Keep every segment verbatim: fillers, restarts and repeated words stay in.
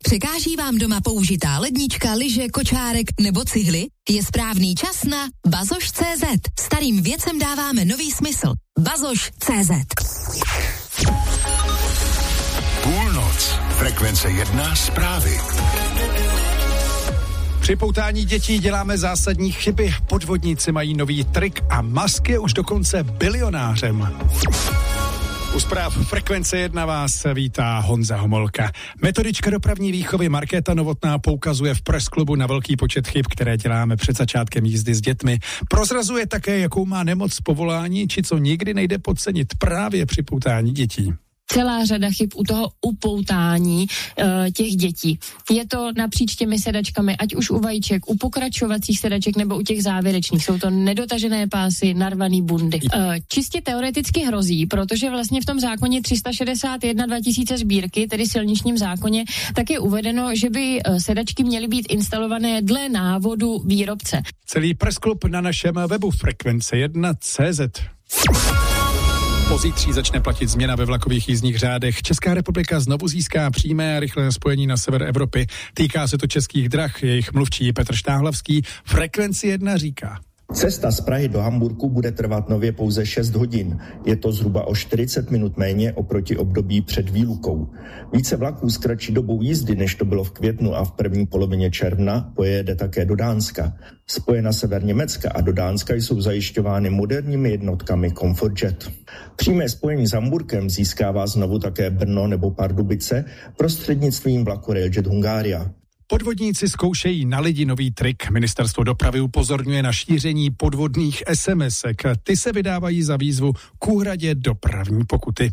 Překáží vám doma použitá lednička, lyže, kočárek nebo cihly? Je správný čas na Bazoš tečka cé zet. Starým věcem dáváme nový smysl. Bazoš tečka cé zet. Půlnoc. Frekvence jedna zprávy. Při poutání dětí děláme zásadní chyby. Podvodníci mají nový trik a Musk je už dokonce bilionářem. U zpráv Frekvence jedna vás vítá Honza Homolka. Metodička dopravní výchovy Markéta Novotná poukazuje v Press klubu na velký počet chyb, které děláme před začátkem jízdy s dětmi. Prozrazuje také, jakou má nemoc z povolání, či co nikdy nejde podcenit právě při poutání dětí. Celá řada chyb u toho upoutání e, těch dětí. Je to napříč těmi sedačkami, ať už u vajíček, u pokračovacích sedaček nebo u těch závěrečných. Jsou to nedotažené pásy, narvaný bundy. E, čistě teoreticky hrozí, protože vlastně v tom zákoně tři sta šedesát jedna dva tisíce sbírky, tedy silničním zákoně, tak je uvedeno, že by sedačky měly být instalované dle návodu výrobce. Celý Press klub na našem webu Frekvence jedna tečka cé zet. Pozítří začne platit změna ve vlakových jízdních řádech. Česká republika znovu získá přímé a rychlé spojení na sever Evropy. Týká se to Českých drah, jejich mluvčí Petr Štáhlavský Frekvenci jedna říká. Cesta z Prahy do Hamburku bude trvat nově pouze šest hodin. Je to zhruba o čtyřicet minut méně oproti období před výlukou. Více vlaků s kratší dobou jízdy, než to bylo v květnu a v první polovině června, pojede také do Dánska. Spoje na sever Německa a do Dánska jsou zajišťovány moderními jednotkami ComfortJet. Přímé spojení s Hamburkem získává znovu také Brno nebo Pardubice prostřednictvím vlaku Railjet Hungaria. Podvodníci zkoušejí na lidi nový trik. Ministerstvo dopravy upozorňuje na šíření podvodných es em esek. Ty se vydávají za výzvu k úhradě dopravní pokuty.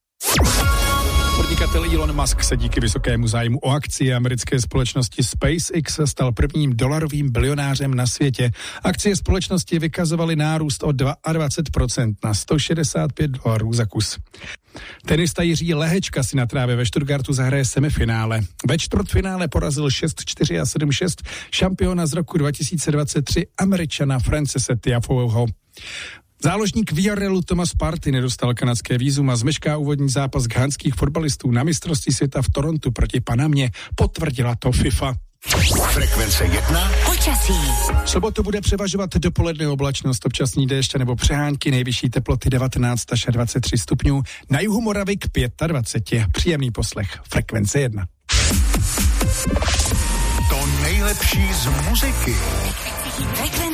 Podnikatel Elon Musk se díky vysokému zájmu o akcie americké společnosti SpaceX stal prvním dolarovým bilionářem na světě. Akcie společnosti vykazovaly nárůst o dvacet dva procent na sto šedesát pět dolarů za kus. Tenista Jiří Lehečka si na trávě ve Stuttgartu zahraje semifinále. Ve čtvrtfinále porazil šest čtyři a sedm šest šampiona z roku dva tisíce dvacet tři Američana Francese Tiafoeho. Záložník Villarrealu Thomas Partey nedostal kanadské vízum a zmešká úvodní zápas ghanských fotbalistů na mistrovství světa v Torontu proti Panamě. Potvrdila to FIFA. Frekvence jedna. Počasí. V sobotu bude převažovat dopoledne oblačnost, občasný déšť nebo přehánky, nejvyšší teploty devatenáct až dvacet tři stupňů, na jihu Moravy k dvacet pět. Příjemný poslech. Frekvence jedna. To nejlepší z muziky. Frekvence